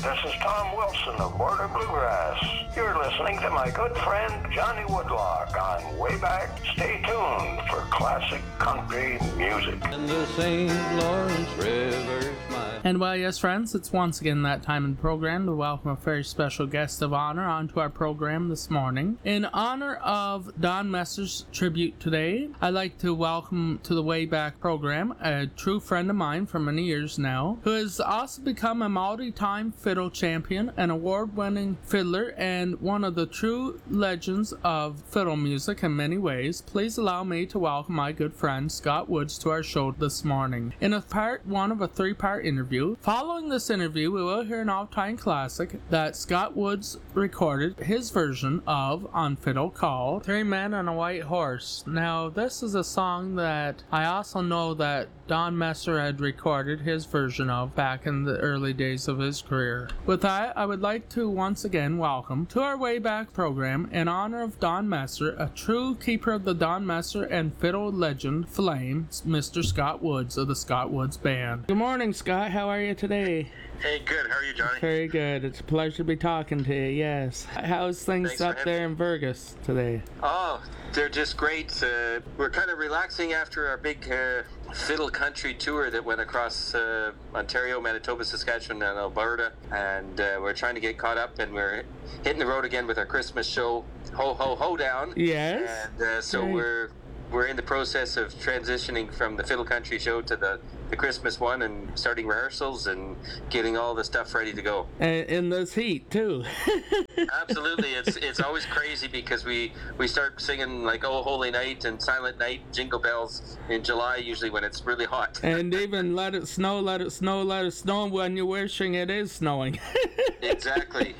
This is Tom Wilson of Border Bluegrass. You're listening to my good friend Johnny Woodlock on Way Back. Stay tuned for classic country music. And the St. Lawrence River's mine. And well, yes, friends, it's once again that time in the program to welcome a very special guest of honor onto our program this morning. In honor of Don Messer's tribute today, I'd like to welcome to the Way Back program a true friend of mine for many years now, who has also become a multi-time fiddle champion, an award-winning fiddler, and one of the true legends of fiddle music in many ways. Please allow me to welcome my good friend Scott Woods to our show this morning. In a part one of a three-part interview, following this interview, we will hear an all-time classic that Scott Woods recorded his version of on fiddle called Three Men on a White Horse. Now, this is a song that I also know that Don Messer had recorded his version of back in the early days of his career. With that, I would like to once again welcome to our Way Back program, in honor of Don Messer, a true keeper of the Don Messer and fiddle legend flame, Mr. Scott Woods of the Scott Woods Band. Good morning, Scott. How are you today? Hey, good. How are you, Johnny? Very good. It's a pleasure to be talking to you, yes. How's things Thanks up there in Burgess today? Oh, they're just great. We're kind of relaxing after our big fiddle country tour that went across Ontario, Manitoba, Saskatchewan, and Alberta. And we're trying to get caught up, and we're hitting the road again with our Christmas show, Ho Ho Ho Down. Yes. And so Great. we're in the process of transitioning from the fiddle country show to the Christmas one, and starting rehearsals and getting all the stuff ready to go. And in this heat, too. Absolutely. It's always crazy because we start singing like Oh Holy Night and Silent Night, Jingle Bells in July, usually when it's really hot. And even let it snow, let it snow, let it snow when you're wishing it is snowing. Exactly.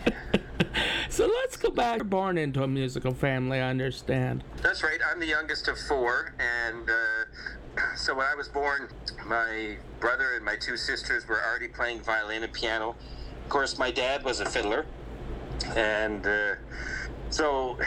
So let's go back. You're born into a musical family, I understand. That's right. I'm the youngest of four, and so when I was born, my brother and my two sisters were already playing violin and piano. Of course, my dad was a fiddler, and so,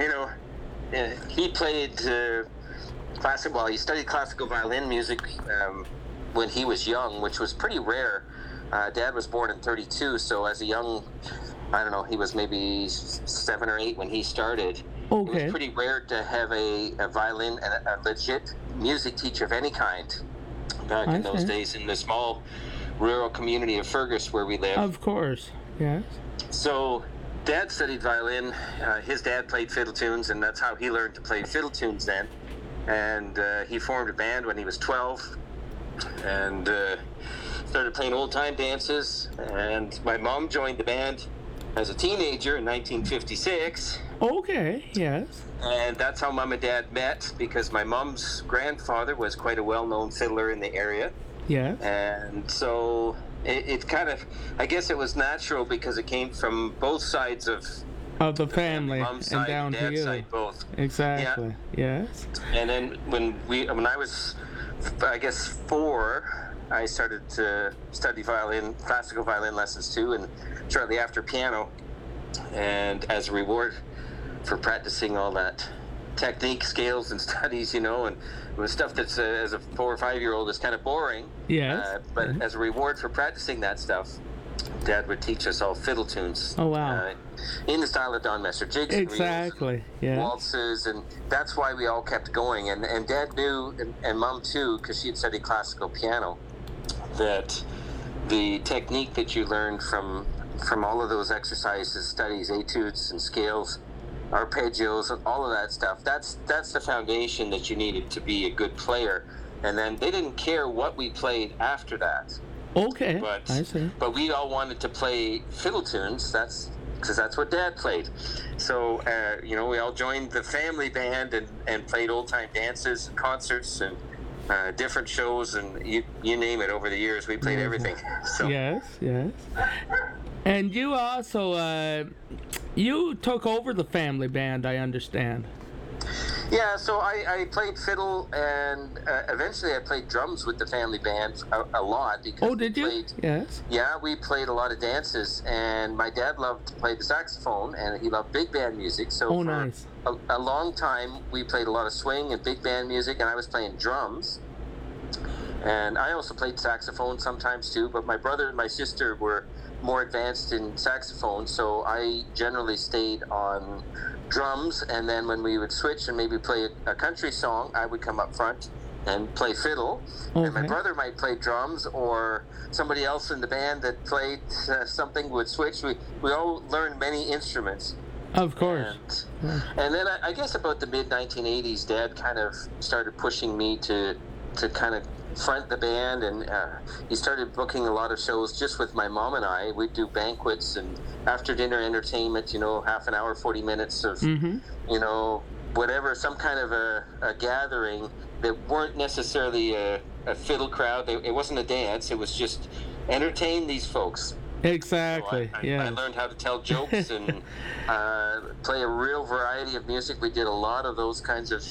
he played classical. Well, he studied classical violin music when he was young, which was pretty rare. Dad was born in 1932, so as a young, I don't know, he was maybe 7 or 8 when he started. Okay. It was pretty rare to have a violin and a legit music teacher of any kind back in those days in the small rural community of Fergus where we live. Of course, yes. So Dad studied violin. His dad played fiddle tunes, and that's how he learned to play fiddle tunes then. And he formed a band when he was 12 and started playing old-time dances. And my mom joined the band as a teenager in 1956. Okay, yes. And that's how Mom and Dad met, because my mom's grandfather was quite a well-known fiddler in the area. Yes. And so it kind of, I guess it was natural because it came from both sides of the family, mom's and side, down to dad's you. side, both. Exactly, yes. And then when I was, I guess, 4, I started to study violin, classical violin lessons too, and shortly after piano. And as a reward for practicing all that technique, scales, and studies, and it was stuff that's as a 4 or 5-year-old is kind of boring. Yes. But as a reward for practicing that stuff, Dad would teach us all fiddle tunes. Oh, wow. In the style of Don Messer, jigs Exactly, and reels and yes. waltzes, and that's why we all kept going. And Dad knew, and Mom too, because she had studied classical piano, that the technique that you learned from all of those exercises, studies, etudes and scales, arpeggios, and all of that stuff, that's the foundation that you needed to be a good player. And then they didn't care what we played after that. Okay, I see. But we all wanted to play fiddle tunes. Because that's what Dad played. So, we all joined the family band and played old-time dances and concerts and different shows, and you name it. Over the years, we played everything. So. Yes. And you also, you took over the family band, I understand. Yeah, so I played fiddle, and eventually I played drums with the family band a lot. Because did you? Yes. Yeah, we played a lot of dances, and my dad loved to play the saxophone, and he loved big band music. So nice. A long time, we played a lot of swing and big band music, and I was playing drums. And I also played saxophone sometimes too, but my brother and my sister were more advanced in saxophone, so I generally stayed on drums, and then when we would switch and maybe play a country song, I would come up front and play fiddle, and my brother might play drums, or somebody else in the band that played something would switch. We all learned many instruments. Of course. And then I guess about the mid-1980s, Dad kind of started pushing me to kind of front the band, and he started booking a lot of shows just with my mom and I. We'd do banquets and after dinner entertainment, half an hour, 40 minutes of, whatever, some kind of a gathering that weren't necessarily a fiddle crowd. It wasn't a dance. It was just entertain these folks. Exactly. So I learned how to tell jokes and play a real variety of music. We did a lot of those kinds of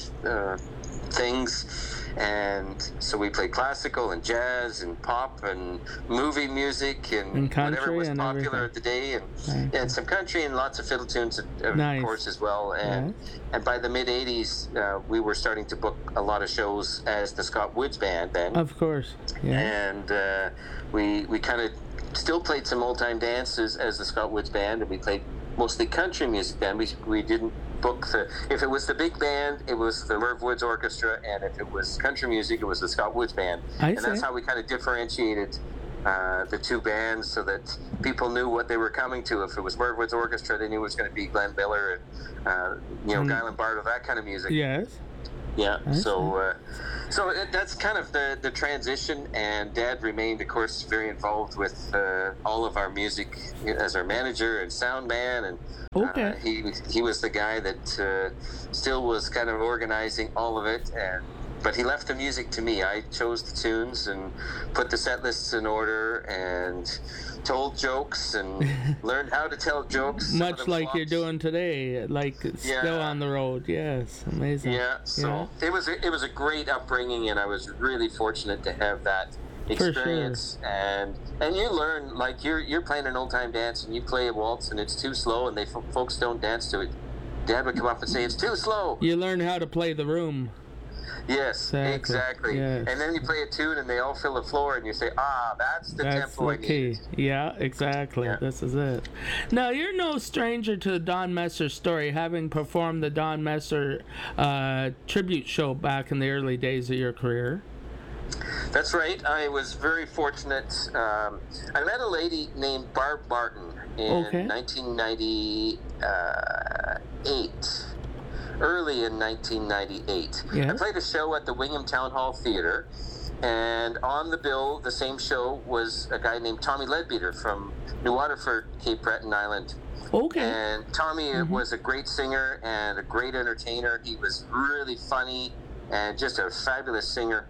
things. And so we played classical and jazz and pop and movie music and whatever was popular at the day, and some country and lots of fiddle tunes, of course, as well. And by the mid '80s, we were starting to book a lot of shows as the Scott Woods Band then. Of course. Yeah. And we kind of still played some old time dances as the Scott Woods Band, and we played mostly country music then. We didn't book if it was the big band, it was the Merv Woods Orchestra, and if it was country music, it was the Scott Woods Band. That's how we kind of differentiated the two bands, so that people knew what they were coming to. If it was Merv Woods Orchestra, they knew it was going to be Glenn Miller and Guy Lombardo, that kind of music. Yes. Yeah, so that's kind of the transition, and Dad remained, of course, very involved with all of our music as our manager and sound man, and he was the guy that still was kind of organizing all of it, but he left the music to me. I chose the tunes and put the set lists in order and told jokes and learned how to tell jokes. Much like you're doing today, still on the road. Yes, amazing. Yeah, so it was a great upbringing, and I was really fortunate to have that experience. And you learn, like you're playing an old time dance and you play a waltz and it's too slow, and folks don't dance to it. Dad would come up and say, "It's too slow." You learn how to play the room. Yes, exactly. Yes. And then you play a tune and they all fill the floor, and you say, that's the tempo I need. Yeah, exactly. Yeah. This is it. Now, you're no stranger to Don Messer's story, having performed the Don Messer tribute show back in the early days of your career. That's right. I was very fortunate. I met a lady named Barb Martin in 1998. Early in 1998. Yes. I played a show at the Wingham Town Hall Theatre, and on the bill, the same show, was a guy named Tommy Leadbeater from New Waterford, Cape Breton Island. Okay. And Tommy was a great singer and a great entertainer. He was really funny and just a fabulous singer.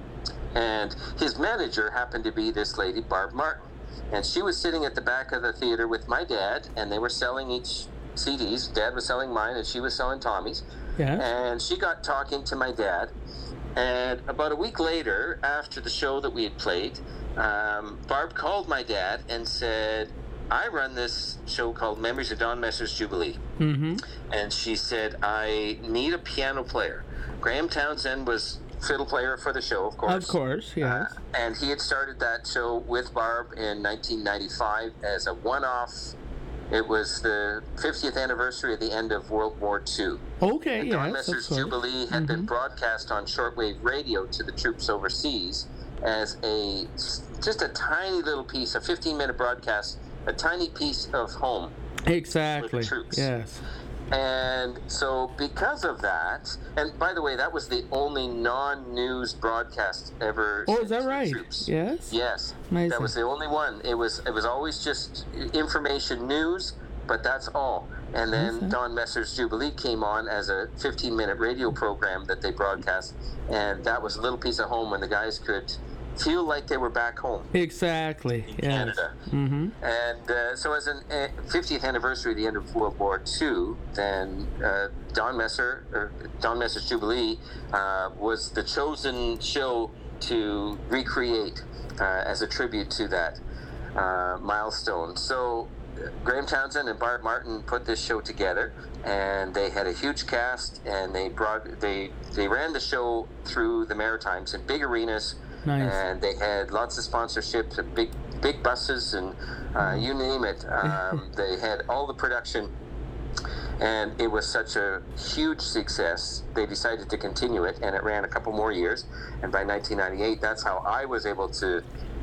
And his manager happened to be this lady, Barb Martin. And she was sitting at the back of the theater with my dad, and they were selling each CDs. Dad was selling mine and she was selling Tommy's. Yeah. And she got talking to my dad, and about a week later, after the show that we had played, Barb called my dad and said, "I run this show called Memories of Don Messer's Jubilee." And she said, "I need a piano player." Graham Townsend was fiddle player for the show, of course. Of course, yes. And he had started that show with Barb in 1995 as a one-off. It was the 50th anniversary of the end of World War II. Okay, and Don Messer's Jubilee had been broadcast on shortwave radio to the troops overseas as just a tiny little piece, a 15-minute broadcast, a tiny piece of home. Exactly. For the troops. Yes. And so because of that, and by the way, that was the only non-news broadcast ever. Oh, is that right? Troops. Yes. Yes. Amazing. That was the only one. It was always just information news, but that's all. And then Don Messer's Jubilee came on as a 15-minute radio program that they broadcast, and that was a little piece of home when the guys could feel like they were back home. Exactly. In Canada. And so as an 50th anniversary of the end of World War II, then Don Messer's Jubilee was the chosen show to recreate as a tribute to that milestone. So Graham Townsend and Barb Martin put this show together, and they had a huge cast, and they ran the show through the Maritimes in big arenas. Nice. And they had lots of sponsorships and big buses, and you name it. They had all the production, and it was such a huge success. They decided to continue it, and it ran a couple more years. And by 1998, that's how I was able to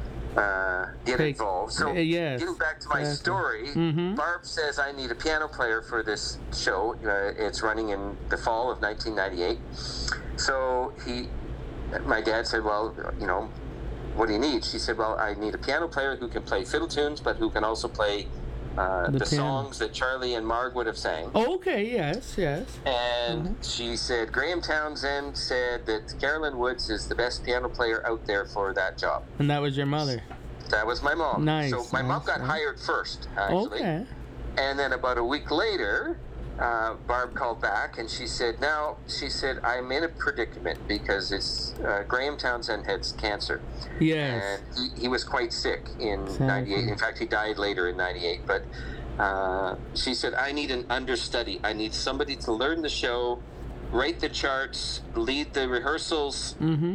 get involved. So getting back to my story, Barb says I need a piano player for this show. It's running in the fall of 1998. So my dad said, well, what do you need? She said, well, I need a piano player who can play fiddle tunes, but who can also play the songs that Charlie and Marg would have sang. Okay, yes. And she said, Graham Townsend said that Carolyn Woods is the best piano player out there for that job. And that was your mother? That was my mom. Nice. So my mom got hired first, actually. Okay. And then about a week later, Barb called back and she said, I'm in a predicament because it's Graham Townsend had cancer. Yes. And he was quite sick in 98. In fact, he died later in 98. But she said, I need an understudy. I need somebody to learn the show, write the charts, lead the rehearsals,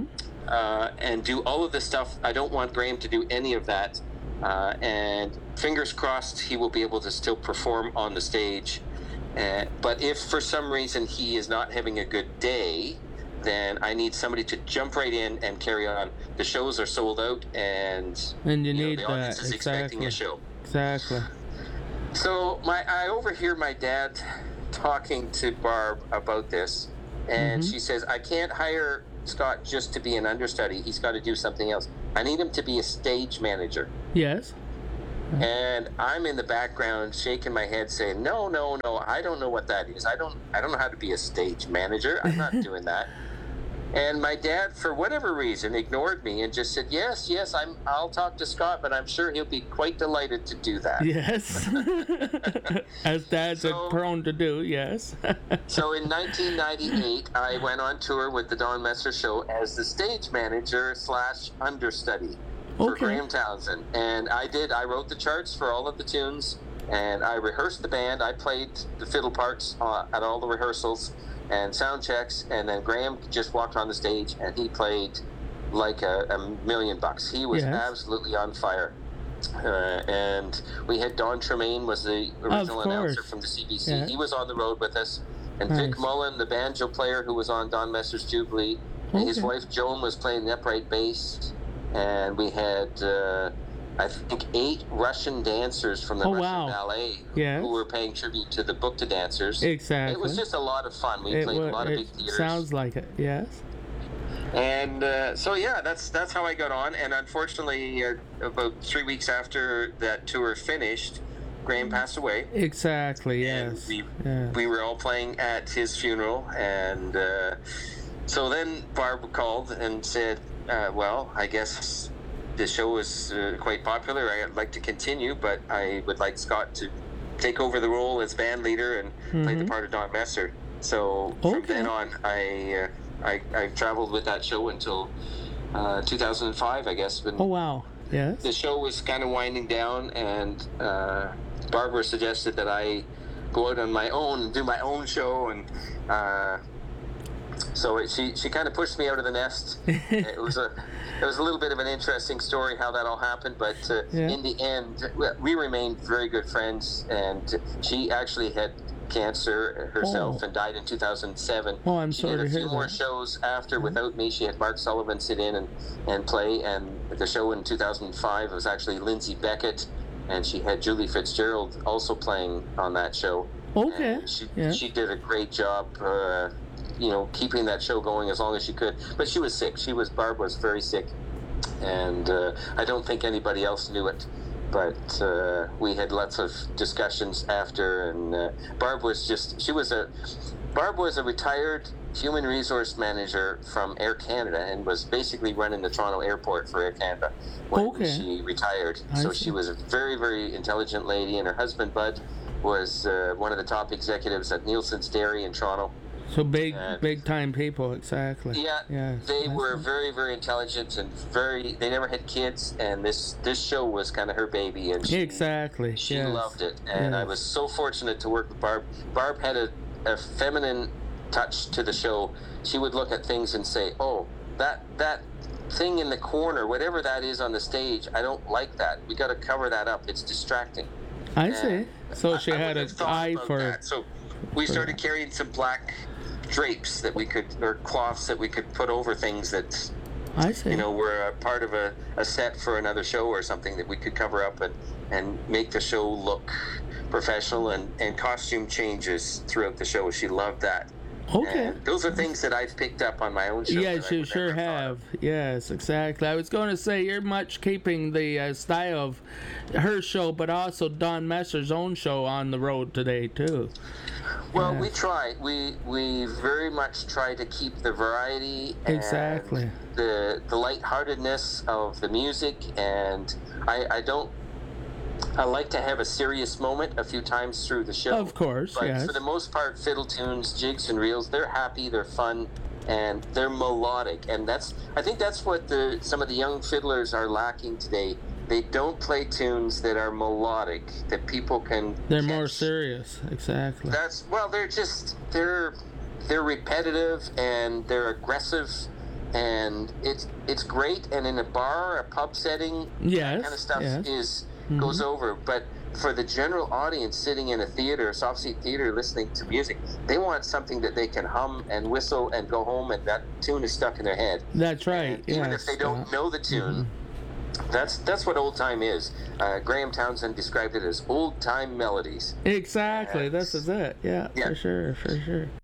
and do all of this stuff. I don't want Graham to do any of that. And fingers crossed he will be able to still perform on the stage. But if for some reason he is not having a good day, then I need somebody to jump right in and carry on. The shows are sold out, and you need the audience is expecting a show. Exactly. So I overhear my dad talking to Barb about this, and she says, I can't hire Scott just to be an understudy. He's got to do something else. I need him to be a stage manager. Yes. And I'm in the background shaking my head saying, no, I don't know what that is. I don't know how to be a stage manager. I'm not doing that. And my dad, for whatever reason, ignored me and just said, yes, I'll talk to Scott, but I'm sure he'll be quite delighted to do that. Yes. As dads are prone to do, yes. So in 1998, I went on tour with the Don Messer Show as the stage manager / understudy. For Graham Townsend. And I wrote the charts for all of the tunes, and I rehearsed the band. I played the fiddle parts at all the rehearsals and sound checks, and then Graham just walked on the stage and he played like a $1,000,000. He was absolutely on fire. And we had Don Tremaine was the original announcer from the CBC. Yeah. He was on the road with us. And Vic Mullen, the banjo player who was on Don Messer's Jubilee, and his wife Joan was playing the upright bass. And we had, I think, 8 Russian dancers from the Russian ballet who were paying tribute to the Bukta dancers. Exactly. It was just a lot of fun. We played a lot of big theaters. Sounds like it, yes. And that's how I got on. And unfortunately, about 3 weeks after that tour finished, Graham passed away. Exactly, yes. And we were all playing at his funeral. And so then Barb called and said, well, I guess the show is quite popular. I'd like to continue, but I would like Scott to take over the role as band leader and play the part of Don Messer. So from then on, I traveled with that show until 2005, I guess. When yes. The show was kind of winding down, and Barbara suggested that I go out on my own and do my own show, and so she kind of pushed me out of the nest. It was a little bit of an interesting story how that all happened, but in the end, we remained very good friends. And she actually had cancer herself and died in 2007. Oh, I'm she sorry did to a hear few more that. shows after without me. She had Mark Sullivan sit in and play, and the show in 2005 was actually Lindsay Beckett, and she had Julie Fitzgerald also playing on that show. Okay. And she did a great job. Keeping that show going as long as she could. But she was sick. Barb was very sick. And I don't think anybody else knew it. But we had lots of discussions after. And Barb was a retired human resource manager from Air Canada and was basically running the Toronto airport for Air Canada when she retired. So she was a very, very intelligent lady. And her husband, Bud, was one of the top executives at Nielsen's Dairy in Toronto. So big time people, exactly. Yeah, they were very, very intelligent and they never had kids, and this show was kind of her baby, and she loved it. And I was so fortunate to work with Barb. Barb had a feminine touch to the show. She would look at things and say, "Oh, that thing in the corner, whatever that is on the stage, I don't like that. We got to cover that up. It's distracting. I see. So she had an wouldn't have thought eye about for. that. So we started carrying some black drapes that we could, or cloths that we could put over things that, I see. were a part of a set for another show or something that we could cover up and make the show look professional, and costume changes throughout the show. She loved that. Okay. And those are things that I've picked up on my own show. Yes, you sure have. Yes, exactly. I was going to say you're much keeping the style of her show, but also Don Messer's own show on the road today too. Well, we try. We very much try to keep the variety and Exactly. the lightheartedness of the music, and I like to have a serious moment a few times through the show. Of course, but yes. for the most part, fiddle tunes, jigs, and reels, they're happy, they're fun, and they're melodic. And I think that's what some of the young fiddlers are lacking today. They don't play tunes that are melodic, that people can. They're catch. more serious. Exactly. They're repetitive and they're aggressive, and it's great. And in a bar, a pub setting, Yes, that kind of stuff yes. goes over. But for the general audience sitting in a theater, a soft seat theater, listening to music, they want something that they can hum and whistle and go home, and that tune is stuck in their head. That's right. And even if they don't know the tune, that's what old time is. Graham Townsend described it as old time melodies. Exactly. And This is it. Yeah, Yeah. for sure.